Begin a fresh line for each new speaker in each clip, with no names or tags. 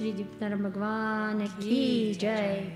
श्री दीपनारायण भगवान की जय।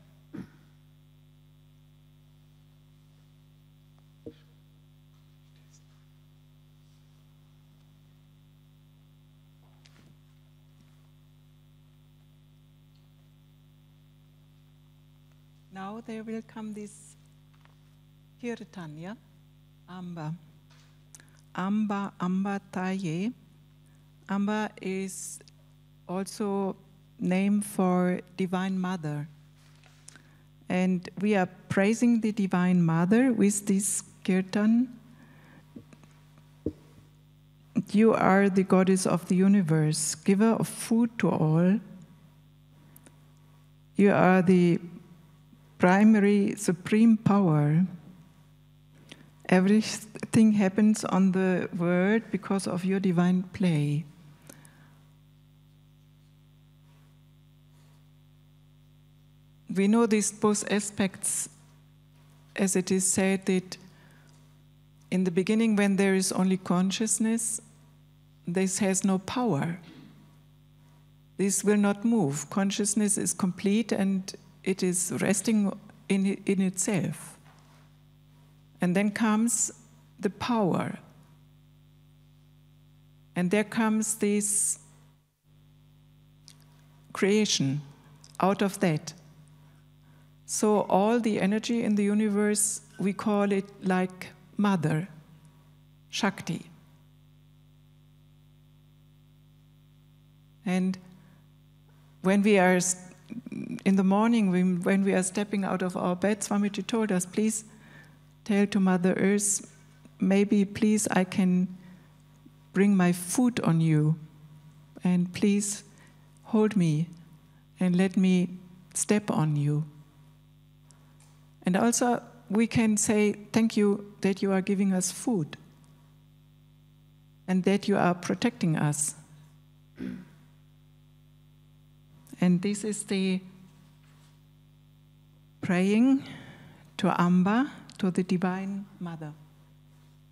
Now there will come this kirtan, yeah? Amba. Amba, Amba Taye. Amba is also name for Divine Mother. And we are praising the Divine Mother with this kirtan. You are the goddess of the universe, giver of food to all. You are the primary supreme power. Everything happens on the world because of your divine play. We know these both aspects, as it is said that in the beginning, when there is only consciousness, this has no power. This will not move. Consciousness is complete and it is resting in itself. And then comes the power. And there comes this creation out of that. So all the energy in the universe, we call it like Mother, Shakti. And when we are in the morning, when we are stepping out of our bed, Swamiji told us, please tell to Mother Earth, maybe please I can bring my foot on you, and please hold me and let me step on you. And also we can say, thank you that you are giving us food and that you are protecting us. And this is the praying to Amba, to the Divine Mother.